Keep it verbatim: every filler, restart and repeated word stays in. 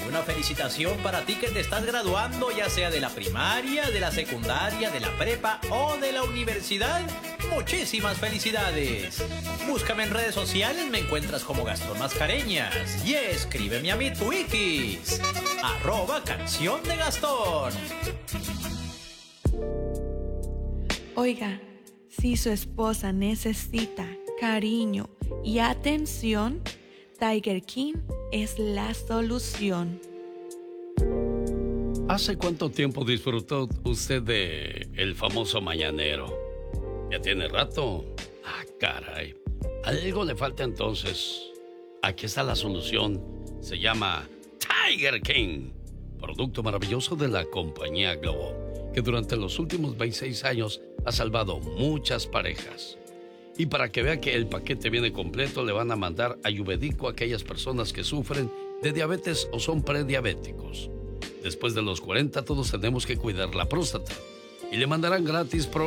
una felicitación para ti que te estás graduando, ya sea de la primaria, de la secundaria, de la prepa o de la universidad. Muchísimas felicidades. Búscame en redes sociales, me encuentras como Gastón Mascareñas. Y escríbeme a mi Twittis, arroba canción de Gastón. Oiga, si su esposa necesita cariño y atención, Tiger King es la solución. ¿Hace cuánto tiempo disfrutó usted de el famoso mañanero? ¿Ya tiene rato? Ah, caray. Algo le falta entonces. Aquí está la solución. Se llama Tiger King, producto maravilloso de la compañía Globo, que durante los últimos veintiséis años ha salvado muchas parejas. Y para que vea que el paquete viene completo, le van a mandar ayurvédico a aquellas personas que sufren de diabetes o son prediabéticos. Después de los cuarenta todos tenemos que cuidar la próstata. Y le mandarán gratis